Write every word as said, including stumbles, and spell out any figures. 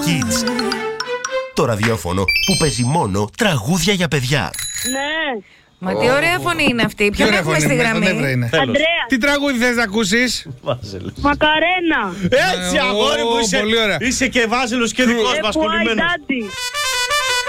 Kids. Το ραδιόφωνο που παίζει μόνο τραγούδια για παιδιά. Ναι. Μα τι ωραία φωνή είναι αυτή. Ποιον ωραία έχουμε φωνή, στη με γραμμή? τον Εύρα είναι. Αντρέα. Τι τραγούδι θες να ακούσεις? Μακαρένα. Έτσι, Ε, αγόρι μου, ω, είσαι, πολύ ωραία. είσαι και βάζελος και δικός μας F Y κολλημένος. Daddy.